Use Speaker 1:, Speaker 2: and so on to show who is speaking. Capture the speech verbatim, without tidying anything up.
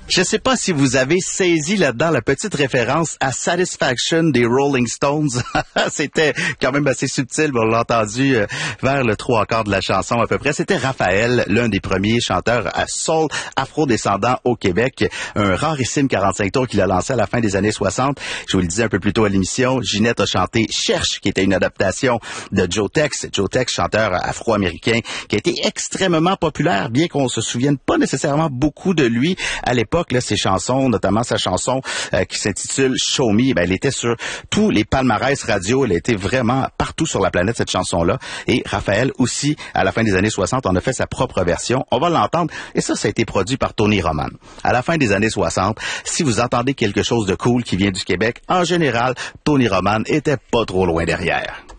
Speaker 1: Je sais pas si vous avez saisi là-dedans la petite référence à Satisfaction des Rolling Stones. C'était quand même assez subtil, mais on l'a entendu euh, vers le trois quarts de la chanson à peu près. C'était Raphaël, l'un des premiers chanteurs à soul afro-descendant au Québec. Un rarissime quarante-cinq tours qu'il a lancé à la fin des années soixante. Je vous le disais un peu plus tôt à l'émission, Ginette a chanté Cherche, qui était une adaptation de Joe Tex. Joe Tex, chanteur afro-américain, qui a été extrêmement populaire, bien qu'on se souvienne pas nécessairement beaucoup de lui à l'époque. Là, ses chansons, notamment sa chanson euh, qui s'intitule Show Me, ben, elle était sur tous les palmarès radio, elle a été vraiment partout sur la planète, cette chanson-là. Et Raphaël aussi, à la fin des années soixante, en a fait sa propre version. On va l'entendre. Et ça, ça a été produit par Tony Roman. À la fin des années soixante, si vous entendez quelque chose de cool qui vient du Québec, en général, Tony Roman était pas trop loin derrière.